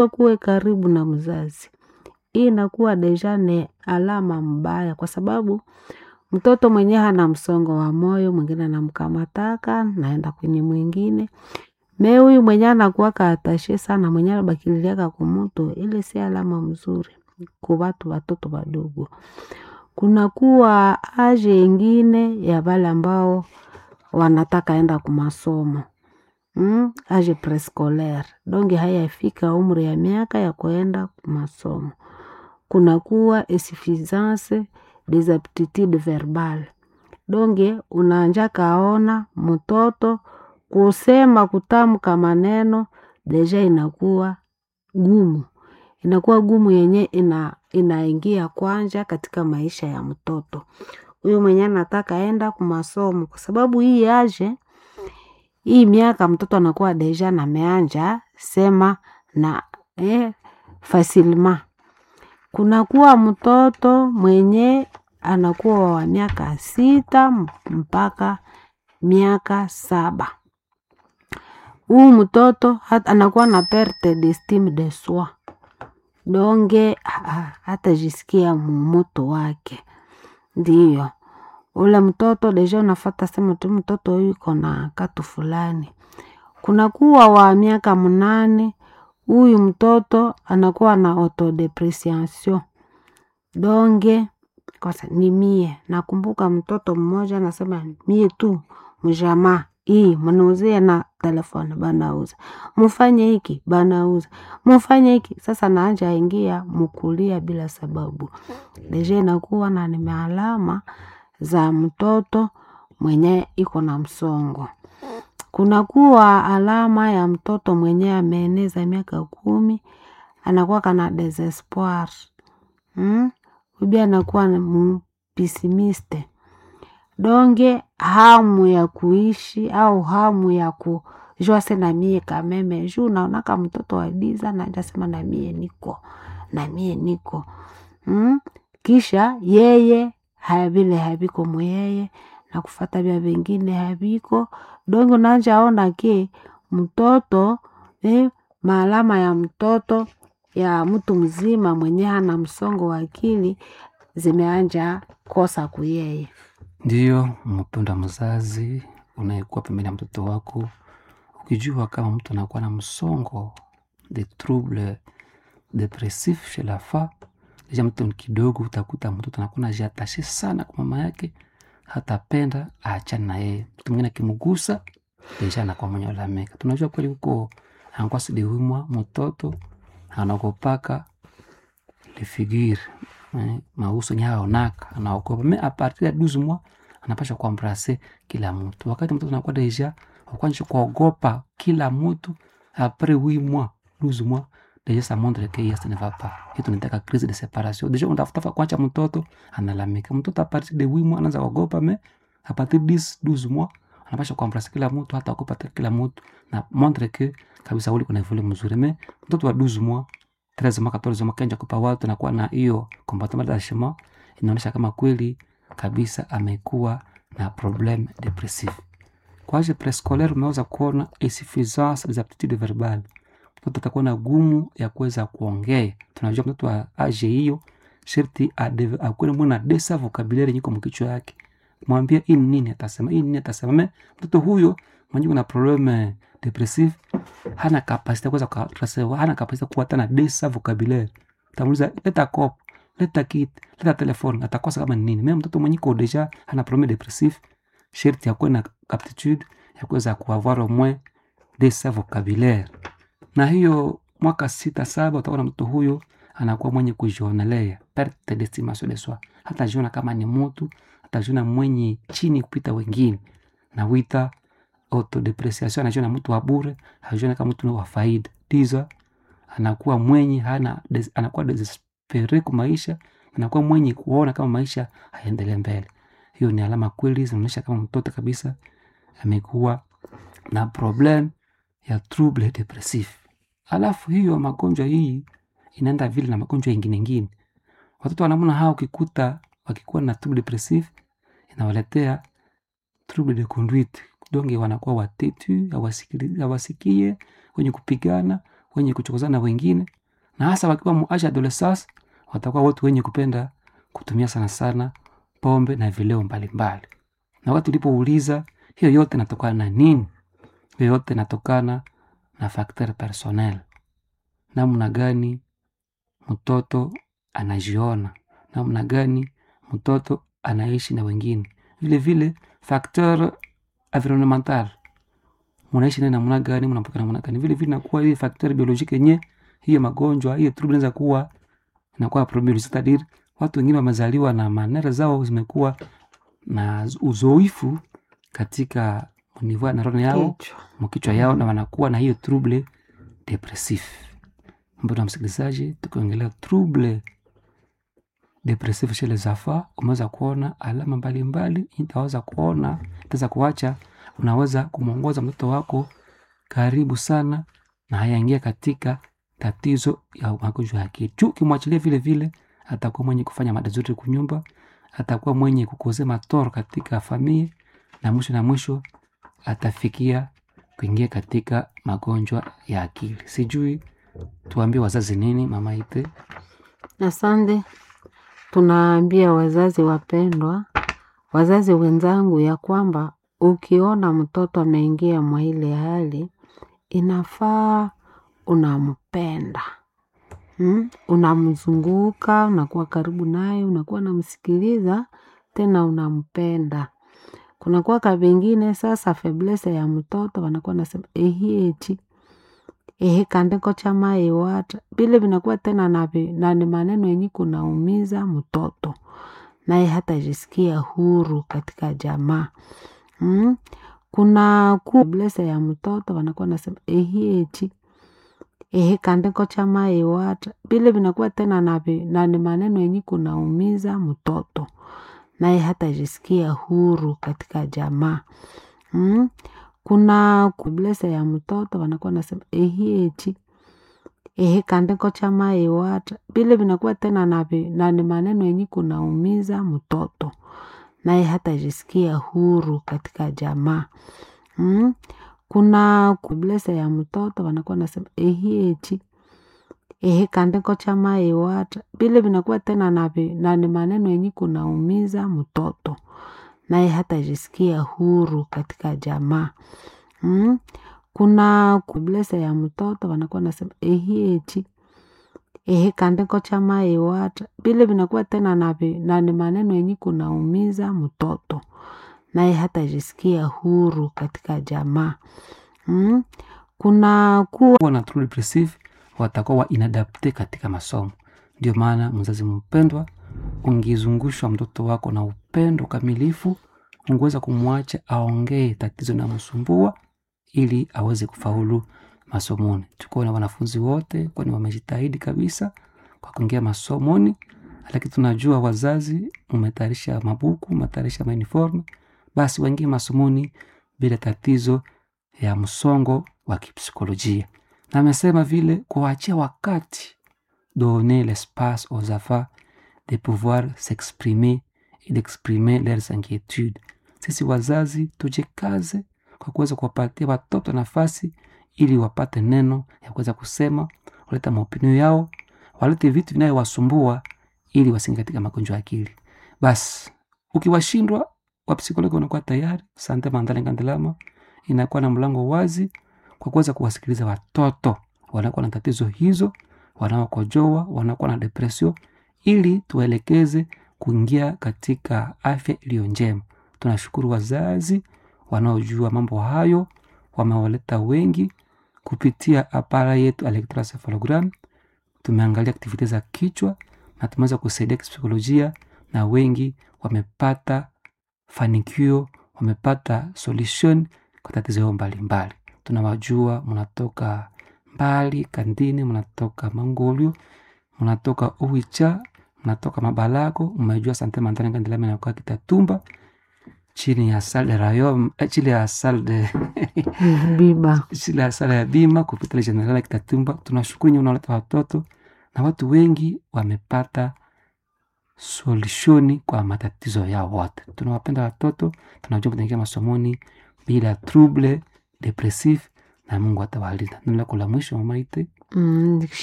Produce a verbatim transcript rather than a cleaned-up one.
kuwe karibu na mzazi. Hii inakuwa deja ni alama mbaya kwa sababu mtoto mwenye hana msongo wa moyo, mwingine anamkamataka, naenda kwenye mwingine. Me huyu mwenye anakuwa katashe sana, mwenye anabakiliaka kumutu, ile si alama mzuri kwa watu watoto wadogo. Kuna kuwa aje ingine ya wale ambao wanataka enda kumasomo. Mm? Aje prescolaire. Donge haya ifika umri ya miaka ya kuenda kumasomo. Kuna kuwa insuffisance des aptitudes verbales. Donge unaanja kaona mtoto kusema kutamka maneno deja inakuwa gumu. Inakuwa gumu yenye ina inaingia kwanja katika maisha ya mtoto. Huyo mwenye anataka enda kumasomo kwa sababu hii aje hii miaka mtoto anakuwa deja na meanja sema na eh, facilement. Kuna kuwa mtoto mwenye anakuwa wa miaka sita mpaka miaka saba. Huu mtoto hata anakuwa na perte d'estime de soi. Donge hata jisikia mumuto wake. Ndiyo. Ule mtoto deja unafata sema tu mtoto huyu kona katu fulani. Kuna kuwa wa miaka munane, huyu mtoto anakuwa na autodepreciation. Donge, kwa ni mie, nakumbuka mtoto mmoja nasema mie tu, mjamaa, hii, mnuuzie na telefone, banauza. Mufanye hiki, banauza. Mufanye hiki, sasa naanja ingia mukulia bila sababu. Deja inakuwa na nimealama za mtoto mwenye iko na msongo. Kuna kuwa alama ya mtoto mwenye ameeneza miaka kumi, anakuwa kana desespoir. Hmm? Ubia anakuwa pessimiste. Donge hamu ya kuishi au hamu ya kujua se na mie kameme. Juu naonaka mtoto wa diza na jasema na mie niko. Na mie niko. Hmm? Kisha yeye vile habiko mweyeye na kufata vya vingine habiko. Dongo nanja ona ke mtoto eh, maalama ya mtoto ya mtu mzima mwenye hana msongo wa akili zimeanja kosa kuyeye. Ndiyo, mpenda mzazi, unayekuwa pembeni ya mtoto wako. Ukijua kama mtu anakuwa na msongo de trouble depressif chez la femme, deja mtu kidogo utakuta mtoto anakuwa anajiattache sana kwa mama yake, hata penda aachane na yeye. Mtu mwingine akimgusa deja anakuwa mwenye lameka. Tunajua kweli huko anakuwa sidiwimwa mtoto anakopaka le figure eh, mauso nyaonaka anaokopa mais à partir ya douze mois anapaswa kuembrasser kila mtu. Wakati mtoto anakuwa deja akwanza kuogopa kila mtu après huit mois douze mois deja ça montre que ça ne va pas. Hii tunataka crise de séparation. Deja unatafuta kuacha mtoto analamika. Mtoto à partir de huit mois anaanza kuogopa mais à partir de dix douze mois anapaswa kuembrasser kila mtu, hata kuogopa kila mtu na montre que kabisa uli kuna evolue mzuri. Mais mtoto wa douze mois treize mois quatorze mois kanja kupa watu na kuwa na hiyo comportement d'attachement, inaonyesha kama kweli kabisa amekuwa na problem depressif. Kwa hiyo prescolaire umeweza kuona insuffisance des aptitudes verbales. Mtoto atakuwa na gumu ya kuweza kuongea. Tunajua mtoto wa age hiyo sharti akuwe mwana desa vocabulaire nyiko mkichwa yake. Mwambie hii nini atasema, hii nini atasema. Me mtoto huyo mwenye kuna problem depressif hana kapasiti kuweza kutrasewa, hana kapasiti kuwa tana desa vocabulaire. Utamuliza leta cop, leta kit, leta telefone, atakosa kama nini. Mimi mtoto mwenye ko deja hana problem depressif sharti akuwe na aptitude ya kuweza kuavoir au moins desa vocabulaire. Na hiyo mwaka sita saba utaona mtu huyo anakuwa mwenye kujionelea, perte d'estimation de soi. Hata jiona kama ni mtu, hata jiona mwenye chini kupita wengine. Na wita autodepreciation, anajiona mtu wa bure, hajiona kama mtu wa faida. Tiza anakuwa mwenye hana des, anakuwa desespere kwa maisha, anakuwa mwenye kuona kama maisha hayaendelee mbele. Hiyo ni alama kweli zinaonyesha kama mtoto kabisa amekuwa na problem ya trouble depressif. Alafu hiyo magonjwa hii inaenda vile na magonjwa ingine ingine. Watoto wanamuna hao ukikuta wakikuwa na trouble depressif inawaletea trouble de conduite. Donge wanakuwa watetu, hawasikie, wenye kupigana, wenye kuchokozana na wengine, na hasa wakiwa muaja adolescence watakuwa watu wenye kupenda kutumia sana sana pombe na vileo mbalimbali. Na watu ulipouliza hiyo yote inatokana na nini? Hiyo yote inatokana na facteur personnel. Namna gani mtoto anajiona, namna gani mtoto anaishi na wengine. Vile vile facteur environnemental. Mnaishi na namna gani, mnapoka namna gani. Vile vile inakuwa ile facteur biologique yenye hiyo magonjwa, hiyo trouble inaweza kuwa inakuwa problem, c'est-à-dire watu wengine wamezaliwa na manera zao zimekuwa na uzoefu katika niveau na roho yao, mkichwa yao, na wanakuwa na hiyo trouble depressif. Mbona msikilizaji, tukiongelea trouble depressif chez les enfants, unaweza kuona alama mbalimbali. Itaweza kuona, itaweza kuacha, unaweza kumongoza mtoto wako karibu sana na hayaingia katika tatizo ya magonjwa ya akili. Ukimwachilia vile vile, atakuwa mwenye kufanya madazuri kunyumba, atakuwa mwenye kukozea matoro katika familia, na mwisho na mwisho atafikia kuingia katika magonjwa ya akili. Sijui tuambie wazazi nini, mama Ite? Asante. Tunaambia wazazi wapendwa, wazazi wenzangu, ya kwamba ukiona mtoto ameingia mwa ile hali, inafaa unampenda. Hmm? Unamzunguka, unakuwa karibu naye, unakuwa unamsikiliza, tena unampenda. Kuna kwa kabengine sasa faiblesse ya mtoto wanakuwa nasema ehi echi ehe kandeko chama ewata, bile vinakuwa tena na na ni maneno yenye kunaumiza mtoto, naye hata jisikia huru katika jamaa. Hmm? Kuna faiblesse ya mtoto wanakuwa nasema ehi echi ehe kandeko chama ewata, bile vinakuwa tena na na ni maneno yenye kunaumiza mtoto, naye hata jisikia huru katika jamaa. Hmm? Kuna faiblesse ya mtoto wanakuwa nasema ehi echi ehe kandeko chama ewata, bile vinakuwa tena na na ni maneno yenye kunaumiza mtoto, naye hata jisikia huru katika jamaa. Hmm? Kuna faiblesse ya mtoto wanakuwa nasema ehi echi ehe kandeko chama ewata, bile vinakuwa tena na na ni maneno yenye kunaumiza mtoto, naye hata jisikia huru katika jamaa. Hmm? Kuna faiblesse ya mtoto wanakuwa nasema ehi echi ehe kandeko chama ewata, bile vinakuwa tena na na ni maneno yenye kunaumiza mtoto, naye hata jisikia huru katika jamaa. Hmm? Kuna kuwa na trouble depressive watakuwa wa inadapte katika masomo. Ndio maana mzazi mpendwa, ungizungushwa mtoto wako na upendo kamilifu, ungeweza kumwacha aongee tatizo na msumbua ili aweze kufaulu masomoni. Tuko na wanafunzi wote kwani wamejitahidi kabisa kwa kuingia masomoni, lakini tunajua wazazi umetayarisha mabuku, umetayarisha uniform, basi waingie masomoni bila tatizo ya msongo wa kipsikolojia. Na amesema vile kuachia wakati, donner l'espace aux enfants de pouvoir s'exprimer et d'exprimer leurs inquiétudes. Sisi wazazi tujikaze kwa kuweza kuwapatia watoto nafasi ili wapate neno ya kuweza kusema, waleta maopinio yao, walete vitu vinayowasumbua ili wasingie katika magonjwa ya akili. Basi ukiwashindwa, wa psikologi wanakuwa tayari, Sante Mandala Ngandelama inakuwa na mlango wazi kwa kuweza kuwasikiliza watoto wanakuwa na tatizo hizo, wanaokojoa, wanakuwa na depression, ili tuelekeze kuingia katika afya iliyo njema. Tunashukuru wazazi wanaojua mambo hayo, wamewaleta wengi kupitia apara yetu electroencephalogram. Tumeangalia aktivite za kichwa na tumeweza kusaidia kipsikolojia, na wengi wamepata fanikio, wamepata solution kwa tatizo mbalimbali. Tunawajua mnatoka mbali Kandini, mnatoka Mangolio, mnatoka Uwicha, mnatoka Mabalako, mmejua Sante Mandala Ngandelama na kwa Kitatumba chini ya salle de rayon, chini ya salle de Bima, chini ya salle ya Bima kupitia General ya Kitatumba. Tunashukuru nyinyi mnaleta watoto, na watu wengi wamepata solution kwa matatizo yao wote. Tunawapenda watoto, tunajua mtaingia masomoni bila trouble depressive, na Mungu atawalinda. Neno lako la mwisho mama Ite? mm,